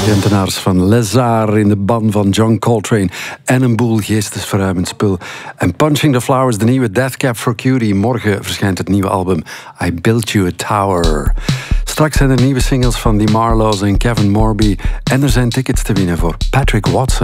Gentenaars van Les Arts in de ban van John Coltrane en een boel geestesverruimend spul. En Punching the Flowers, de nieuwe Death Cab for Cutie. Morgen verschijnt het nieuwe album I Built You a Tower. Straks zijn er nieuwe singles van The Marlows en Kevin Morby. En er zijn tickets te winnen voor Patrick Watson.